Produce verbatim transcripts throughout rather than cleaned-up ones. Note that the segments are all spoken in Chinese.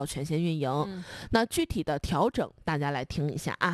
全线运营。 嗯、 那具体的调整，大家来听一下啊。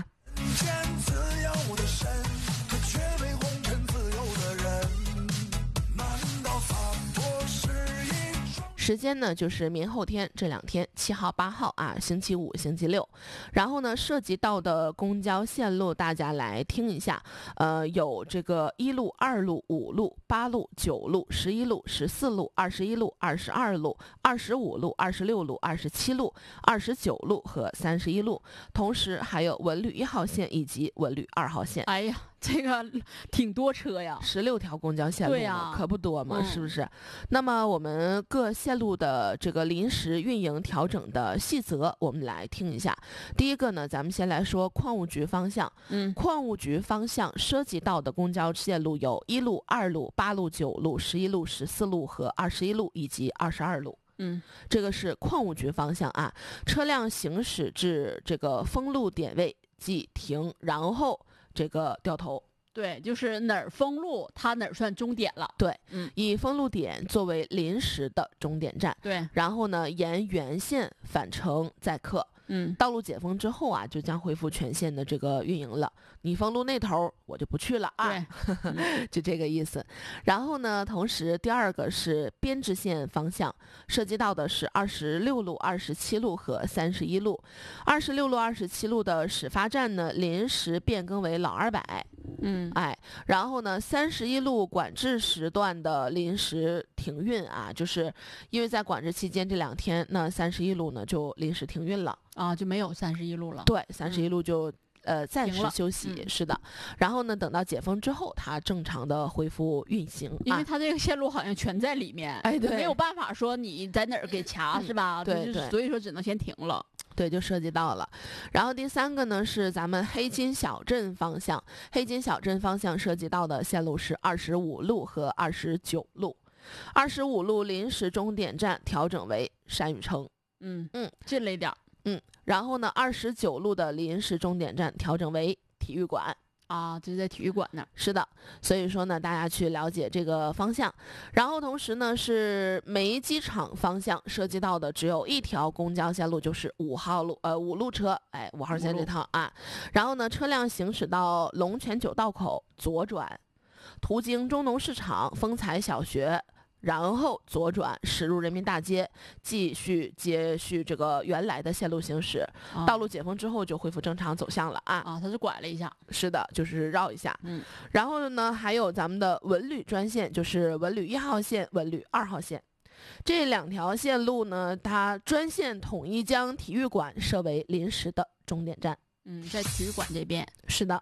时间呢就是明后天这两天，七号八号啊，星期五星期六。然后呢涉及到的公交线路大家来听一下，呃有这个一路、二路、五路、八路、九路、十一路、十四路、二十一路、二十二路、二十五路、二十六路、二十七路、二十九路和三十一路，同时还有文旅一号线以及文旅二号线。 哎呀，这个挺多车呀， 十六条公交线路嘛、 啊、 可不多嘛、 嗯， 是不是？那么我们各线路的这个临时运营调整的细则，我们来听一下。第一个呢，咱们先来说矿务局方向。 嗯， 矿务局方向涉及到的公交线路有一路、二路、八路、九路、十一路、十四路和二十一路以及二十二路。 嗯， 这个是矿务局方向啊。车辆行驶至这个封路点位即停，然后这个掉头。 对，就是哪儿封路，它哪儿算终点了。 对， 嗯， 以封路点作为临时的终点站。 对， 然后呢，沿原线返程载客。 嗯， 道路解封之后啊，就将恢复全线的这个运营了。你封路那头，我就不去了啊。 对， 嗯、就这个意思。然后呢，同时第二个是编制线方向，涉及到的是二十六路、二十七路和三十一路。二十六路、二十七路的始发站呢，临时变更为老二百。 嗯， 哎，然后呢，三十一路管制时段的临时停运啊，就是因为在管制期间这两天，那三十一路呢就临时停运了啊，就没有三十一路了。 对，三十一路就、嗯、呃暂时休息、 嗯， 是的。然后呢，等到解封之后，它正常的恢复运行， 因为它这个线路好像全在里面， 哎，对， 没有办法说你在哪儿给卡、嗯、是吧？ 对对， 所以说只能先停了。 对，就涉及到了。然后第三个呢是咱们黑金小镇方向，黑金小镇方向涉及到的线路是二十五路和二十九路。二十五路临时终点站调整为山雨城， 嗯嗯， 近了一点， 嗯。然后呢，二十九路的临时终点站调整为体育馆。 啊，就是在体育馆那儿。 是的，所以说呢，大家去了解这个方向。然后同时呢，是梅机场方向涉及到的只有一条公交线路，就是五号路，呃，五路车，哎，五号线这套啊。然后呢，车辆行驶到龙泉九道口左转，途经中农市场、丰才小学。然后左转驶入人民大街，继续接续这个原来的线路行驶。 啊、 道路解封之后就恢复正常走向了啊！ 啊，它是拐了一下。 是的，就是绕一下。 嗯， 然后呢，还有咱们的文旅专线，就是文旅一号线、文旅二号线，这两条线路呢，它专线统一将体育馆设为临时的终点站。 嗯，在体育馆这边。 是的。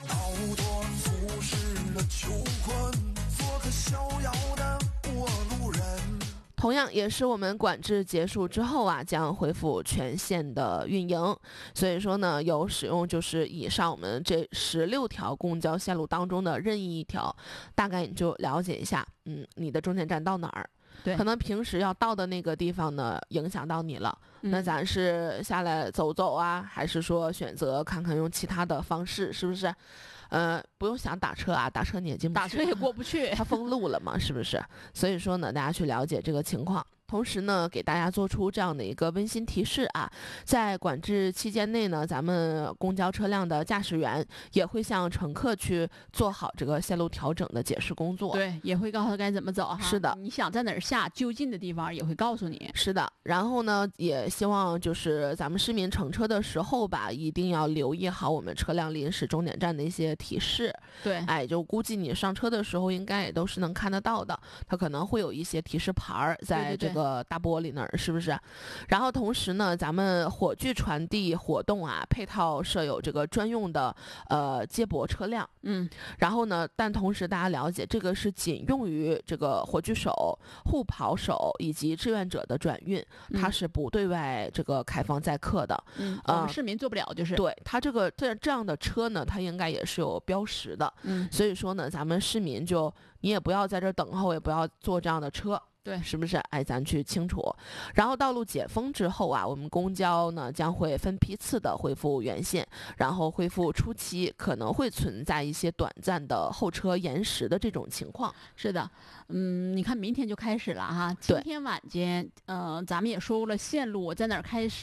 同样也是我们管制结束之后啊，将恢复全线的运营。所以说呢，有使用就是以上我们这十六条公交线路当中的任意一条，大概你就了解一下，嗯，你的终点站到哪儿？ 对， 可能平时要到的那个地方呢，影响到你了。 嗯、 那咱是下来走走啊，还是说选择看看用其他的方式，是不是？呃，不用想打车啊，打车你也进不去， 打车也过不去， 它封路了嘛，是不是？所以说呢，大家去了解这个情况。同时呢，给大家做出这样的一个温馨提示啊，在管制期间内呢，咱们公交车辆的驾驶员也会向乘客去做好这个线路调整的解释工作。 对，也会告诉他该怎么走哈。 是的， 你想在哪儿下，就近的地方也会告诉你。 是的，然后呢，也希望就是咱们市民乘车的时候吧，一定要留意好我们车辆临时终点站的一些提示。 对， 哎，就估计你上车的时候应该也都是能看得到的，它可能会有一些提示牌儿在这个。这个大玻璃那儿是不是？然后同时呢，咱们火炬传递活动啊，配套设有这个专用的呃接驳车辆。 嗯， 然后呢，但同时大家了解，这个是仅用于这个火炬手、护跑手以及志愿者的转运， 嗯、 它是不对外这个开放载客的。 嗯，我们市民做不了，就是、 呃、对它这个这这样的车呢，它应该也是有标识的。 嗯， 所以说呢，咱们市民就你也不要在这等候，也不要坐这样的车。 对， 是不是？哎，咱去清楚。然后道路解封之后啊，我们公交呢将会分批次的恢复原线，然后恢复初期可能会存在一些短暂的候车延时的这种情况。 是的，嗯，你看明天就开始了哈，今天晚间，呃，咱们也说过了线路在哪儿开始。